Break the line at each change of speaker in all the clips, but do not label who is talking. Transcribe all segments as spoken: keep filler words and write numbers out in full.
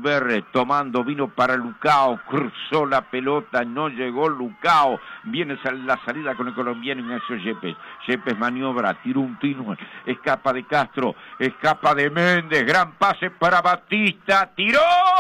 devolver, eh, tomando, vino para Lucao, cruzó la pelota, no llegó Lucao, viene la salida con el colombiano Ignacio Yepes, Yepes maniobra, tira un tiro, escapa de Castro, escapa de Méndez, gran pase para Batista, tiró,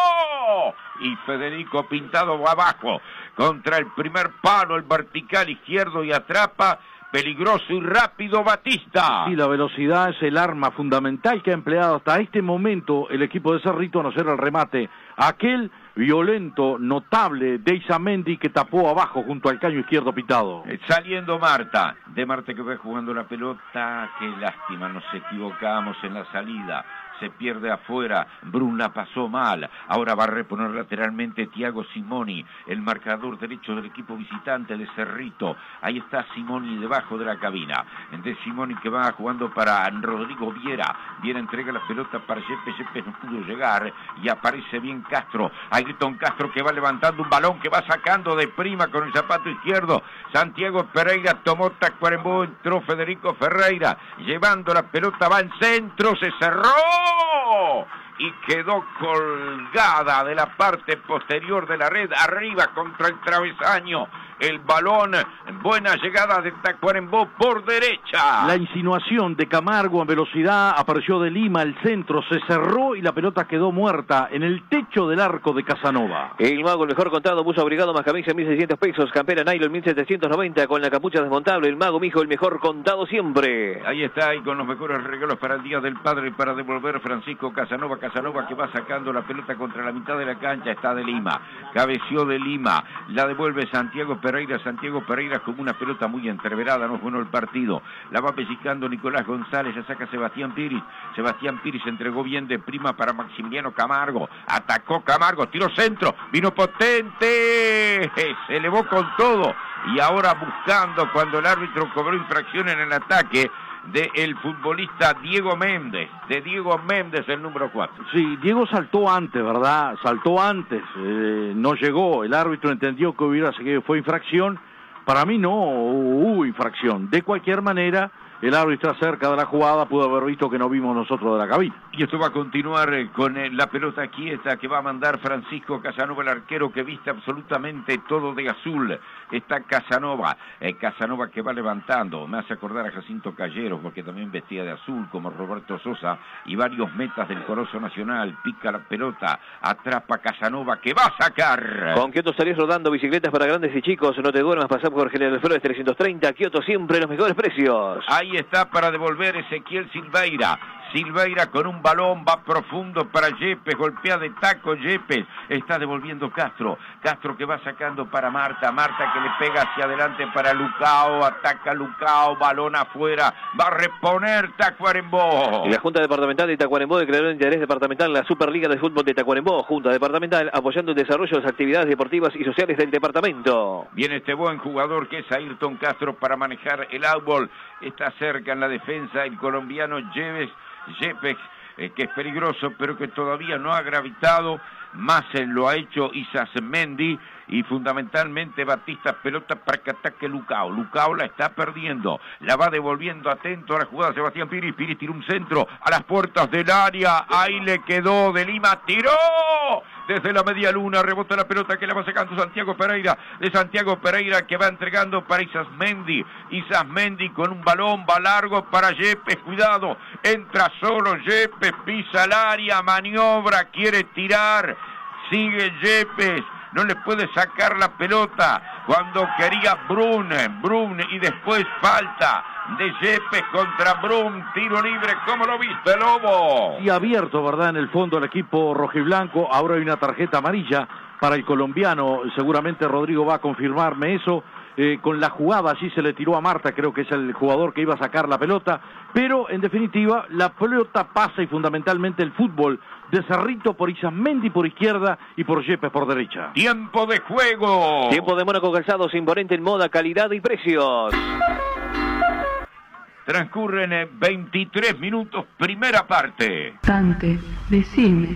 y Federico Pintado abajo, contra el primer palo, el vertical izquierdo y atrapa, peligroso y rápido Batista.
Sí, la velocidad es el arma fundamental que ha empleado hasta este momento el equipo de Cerrito, a no ser el remate. Aquel violento, notable de Isamendi que tapó abajo junto al caño izquierdo Pintado.
Eh, saliendo Marta, de Marta que va jugando la pelota, qué lástima, nos equivocamos en la salida. Se pierde afuera, Brun la pasó mal, ahora va a reponer lateralmente Thiago Simoni, el marcador derecho del equipo visitante de Cerrito, ahí está Simoni debajo de la cabina, de Simoni que va jugando para Rodrigo Viera, Viera entrega la pelota para Yepes, Yepes no pudo llegar, y aparece bien Castro, Ayrton Castro que va levantando un balón que va sacando de prima con el zapato izquierdo, Santiago Pereira tomó Tacuarembó, entró Federico Ferreira, llevando la pelota, va en centro, se cerró, y quedó colgada de la parte posterior de la red, arriba contra el travesaño, el balón, buena llegada de Tacuarembó por derecha.
La insinuación de Camargo en velocidad, apareció de Lima, el centro se cerró y la pelota quedó muerta en el techo del arco de Casanova.
El Mago, el mejor contado, buzo abrigado más camisa, mil seiscientos pesos, campera nylon, mil setecientos noventa, con la capucha desmontable. El Mago, mijo, el mejor contado siempre.
Ahí está, ahí con los mejores regalos para el Día del Padre, para devolver Francisco Casanova, Casanova que va sacando la pelota contra la mitad de la cancha, está de Lima, cabeció de Lima, la devuelve Santiago Pereira, Santiago Pereira con una pelota muy entreverada, no es bueno el partido, la va pellizcando Nicolás González, la saca Sebastián Piris, Sebastián Piris entregó bien de prima para Maximiliano Camargo, atacó Camargo, tiró centro, vino potente, se elevó con todo, y ahora buscando cuando el árbitro cobró infracción en el ataque, de el futbolista Diego Méndez, de Diego Méndez, el número cuatro.
Sí, Diego saltó antes, ¿verdad? Saltó antes, eh, no llegó, el árbitro entendió que hubiera seguido, fue infracción, para mí no hubo infracción, de cualquier manera, el árbitro está cerca de la jugada, pudo haber visto que no vimos nosotros de la cabina.
Y esto va a continuar eh, con eh, la pelota quieta que va a mandar Francisco Casanova, el arquero que viste absolutamente todo de azul. Está Casanova, eh, Casanova que va levantando, me hace acordar a Jacinto Callero, porque también vestía de azul, como Roberto Sosa, y varios metas del Corozo Nacional, pica la pelota, atrapa Casanova que va a sacar.
Con Kioto salís rodando bicicletas para grandes y chicos, no te duermas, pasar por General Flores trescientos treinta, Kioto siempre los mejores precios.
Ahí está para devolver Ezequiel Silveira. Silveira con un balón, va profundo para Yepes, golpea de taco Yepes, está devolviendo Castro, Castro que va sacando para Marta, Marta que le pega hacia adelante para Lucao, ataca Lucao, balón afuera, va a reponer Tacuarembó.
Y la Junta Departamental de Tacuarembó declaró el interés departamental en la Superliga de Fútbol de Tacuarembó, Junta Departamental apoyando el desarrollo de las actividades deportivas y sociales del departamento.
Viene este buen jugador que es Ayrton Castro para manejar el outball, está cerca en la defensa el colombiano Yepes, Yepes, eh, que es peligroso, pero que todavía no ha gravitado, más eh, lo ha hecho Isamendi, y fundamentalmente Batista, pelota para que ataque Lucao, Lucao la está perdiendo, la va devolviendo, atento a la jugada Sebastián Piris, Piris tira un centro a las puertas del área, ahí le quedó, de Lima tiró, desde la media luna, rebota la pelota que la va sacando Santiago Pereira, de Santiago Pereira que va entregando para Isamendi, Isamendi con un balón, va largo para Yepes, cuidado, entra solo Yepes, pisa el área, maniobra, quiere tirar, sigue Yepes, no le puede sacar la pelota cuando quería Brun, Brun y después falta de Yepes contra Brun, tiro libre, ¿cómo lo viste, Lobo?
Y abierto, ¿verdad? En el fondo el equipo rojiblanco, ahora hay una tarjeta amarilla para el colombiano, seguramente Rodrigo va a confirmarme eso, eh, con la jugada allí se le tiró a Marta, creo que es el jugador que iba a sacar la pelota, pero en definitiva la pelota pasa y fundamentalmente el fútbol de Cerrito por Isamendi por izquierda y por Yepes por derecha.
Tiempo de juego.
Tiempo de Mónaco Calzados, imponente en moda, calidad y precios.
Transcurren veintitrés minutos, primera parte.
Dante, decime,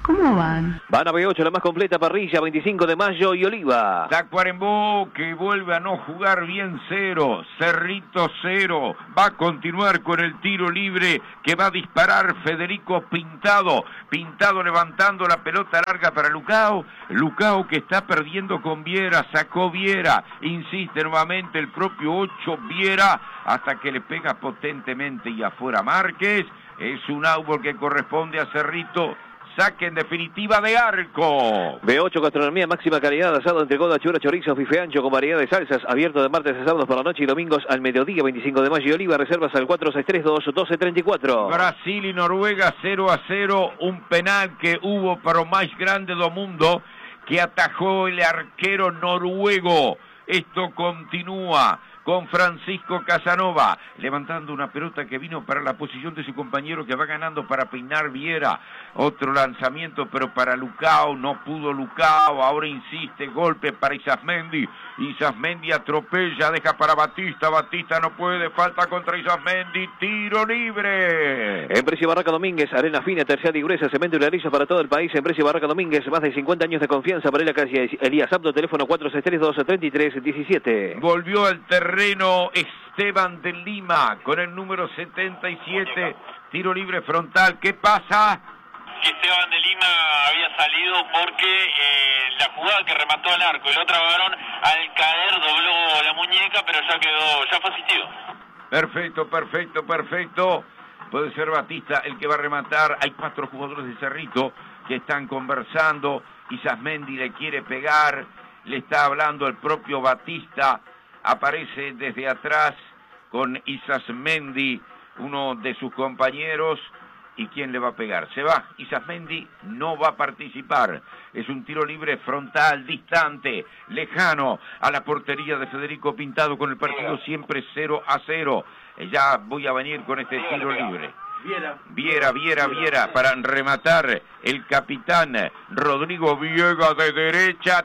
¿Cómo van?
Van a B ocho, la más completa parrilla, veinticinco de mayo y Oliva.
Tacuarembó que vuelve a no jugar bien cero, Cerrito cero, va a continuar con el tiro libre que va a disparar Federico Pintado, Pintado levantando la pelota larga para Lucao, Lucao que está perdiendo con Viera, sacó Viera, insiste nuevamente el propio ocho Viera, hasta que le pega potentemente y afuera Márquez, es un árbol que corresponde a Cerrito. Saque en definitiva de arco.
B ocho, gastronomía máxima calidad, asado, entrecot, chura, chorizo, bife ancho con variedad de salsas, abierto de martes a sábados por la noche y domingos al mediodía, veinticinco de mayo y Oliva, reservas al cuatro seis tres dos, doce treinta y cuatro.
Brasil y Noruega cero a cero, un penal que hubo para o más grande do mundo, que atajó el arquero noruego. Esto continúa con Francisco Casanova, levantando una pelota que vino para la posición de su compañero que va ganando para peinar Viera. Otro lanzamiento, pero para Lucao, no pudo Lucao, ahora insiste, golpe para Isasmendi. Isasmendi atropella, deja para Batista, Batista no puede, falta contra Isasmendi, tiro libre.
Empresa y Barraca Domínguez, arena fina, terciaria y gruesa, cemento y ladrillo para todo el país. Empresa y Barraca Domínguez, más de cincuenta años de confianza para la calle Elías Abdo, teléfono cuatro seis tres dos, treinta y tres diecisiete.
Volvió al terreno Esteban de Lima con el número setenta y siete, tiro libre frontal, ¿qué pasa?
Esteban de Lima había salido porque eh, la jugada que remató al arco y el otro varón al caer dobló la muñeca, pero ya quedó, ya fue asistido.
Perfecto, perfecto, perfecto. Puede ser Batista el que va a rematar. Hay cuatro jugadores de Cerrito que están conversando. Isasmendi le quiere pegar, le está hablando el propio Batista. Aparece desde atrás con Isasmendi, uno de sus compañeros. ¿Y quién le va a pegar? Se va. Isasmendi no va a participar. Es un tiro libre frontal, distante, lejano a la portería de Federico Pintado, con el partido siempre cero a cero. Ya voy a venir con este tiro libre. Viera, Viera, Viera, Viera, para rematar el capitán Rodrigo Viega de derecha,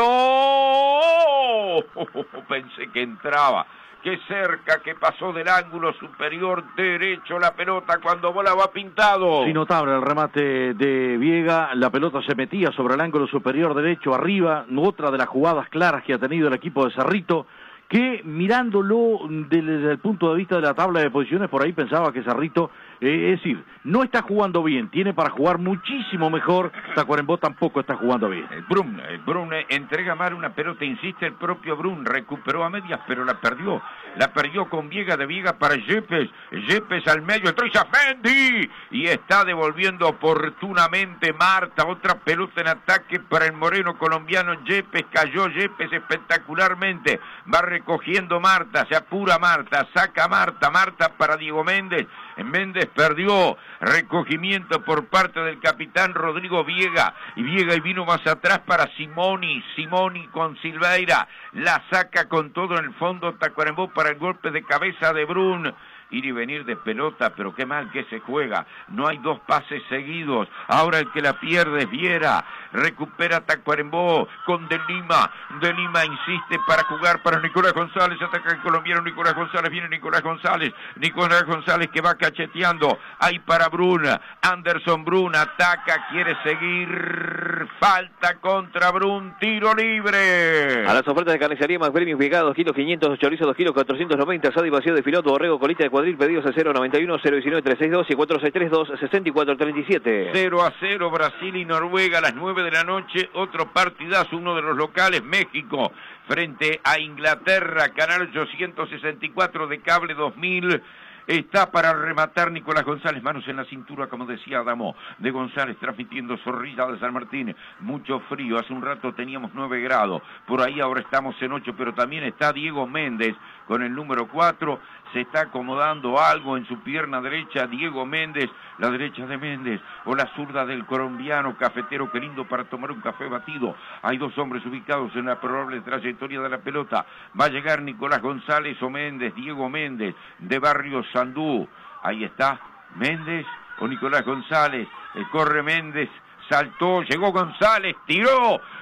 tiró. Pensé que entraba. Qué cerca que pasó del ángulo superior derecho la pelota cuando volaba Pintado.
Sí, notable el remate de Viega, la pelota se metía sobre el ángulo superior derecho arriba, otra de las jugadas claras que ha tenido el equipo de Cerrito, que mirándolo desde el punto de vista de la tabla de posiciones, por ahí pensaba que Cerrito, eh, es decir, no está jugando bien, tiene para jugar muchísimo mejor, Tacuarembó tampoco está jugando bien.
El Brun, el Brun entrega mal una pelota, insiste el propio Brun, recuperó a medias, pero la perdió, la perdió con Viega, de Viega para Yepes, Yepes al medio, entró Isasmendi, y está devolviendo oportunamente Marta, otra pelota en ataque para el moreno colombiano Yepes, cayó Yepes espectacularmente, va recogiendo Marta, se apura Marta, saca Marta, Marta para Diego Méndez, Méndez perdió, recogimiento por parte del capitán Rodrigo Viega, y Viega y vino más atrás para Simoni, Simoni con Silveira, la saca con todo en el fondo Tacuarembó para el golpe de cabeza de Brun. Ir y venir de pelota, pero qué mal que se juega, no hay dos pases seguidos, ahora el que la pierde es Viera, recupera Tacuarembó con De Lima, De Lima insiste para jugar para Nicolás González, ataca el colombiano Nicolás González, viene Nicolás González, Nicolás González que va cacheteando, ahí para Brun, Anderson Brun ataca, quiere seguir, falta contra Brun, tiro libre.
A las ofertas de carnicería más premios Viega, dos kilos quinientos, chorizo dos kilos cuatrocientos noventa, asado y vacío de filoto, borrego, colita de cuadril, pedidos al cero noventa y uno, cero diecinueve, trescientos sesenta y dos y cuatro seis tres dos, sesenta y cuatro treinta y siete.
cero a cero Brasil y Noruega a las nueve de la noche, otro partidazo, uno de los locales, México frente a Inglaterra, canal ochocientos sesenta y cuatro de cable dos mil. Está para rematar Nicolás González, manos en la cintura, como decía Adamo, de González, transmitiendo Zorrilla de San Martín, mucho frío, hace un rato teníamos nueve grados, por ahí ahora estamos en ocho, pero también está Diego Méndez con el número cuatro, se está acomodando algo en su pierna derecha, Diego Méndez, la derecha de Méndez, o la zurda del colombiano cafetero, qué lindo para tomar un café batido, hay dos hombres ubicados en la probable trayectoria de la pelota, va a llegar Nicolás González o Méndez, Diego Méndez, de Barrio Sandú, ahí está, Méndez o Nicolás González, el corre Méndez, saltó, llegó González, tiró,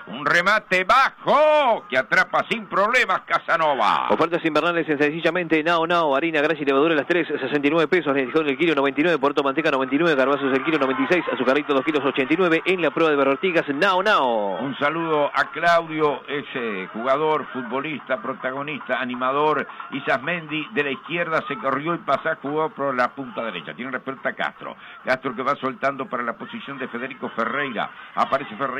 Un remate bajo que atrapa sin problemas Casanova.
Ofertas invernales en sencillamente Nao Nao, harina, grasa y levadura las tres, sesenta y nueve pesos, Lejón el kilo noventa y nueve, Puerto Manteca noventa y nueve, Garbanzos el kilo noventa y seis, Azucarito dos kilos ochenta y nueve, en la prueba de Berrotigas, Nao Nao.
Un saludo a Claudio, ese jugador, futbolista, protagonista, animador, Isasmendi de la izquierda se corrió y pasó, jugó por la punta derecha. Tiene respuesta a Castro. Castro que va soltando para la posición de Federico Ferreira. Aparece Ferreira.